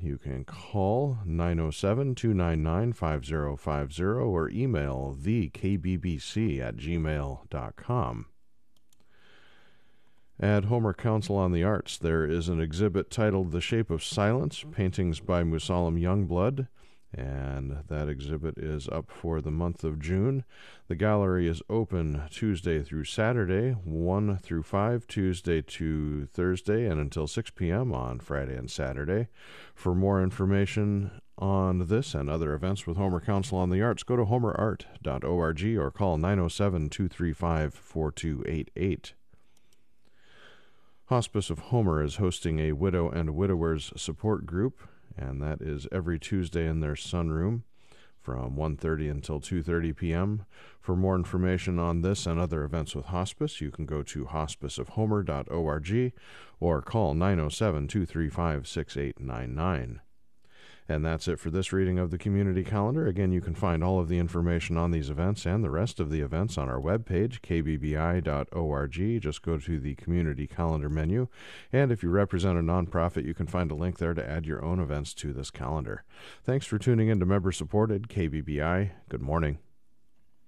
you can call 907-299-5050 or email thekbbc@gmail.com. At Homer Council on the Arts, there is an exhibit titled The Shape of Silence, Paintings by Musalem Youngblood, and that exhibit is up for the month of June. The gallery is open Tuesday through Saturday, 1 through 5, Tuesday to Thursday, and until 6 p.m. on Friday and Saturday. For more information on this and other events with Homer Council on the Arts, go to homerart.org or call 907-235-4288. Hospice of Homer is hosting a widow and widowers support group, and that is every Tuesday in their sunroom from 1:30 until 2:30 p.m. For more information on this and other events with hospice, you can go to hospiceofhomer.org or call 907-235-6899. And that's it for this reading of the Community Calendar. Again, you can find all of the information on these events and the rest of the events on our webpage, kbbi.org. Just go to the Community Calendar menu. And if you represent a nonprofit, you can find a link there to add your own events to this calendar. Thanks for tuning in to member-supported KBBI. Good morning.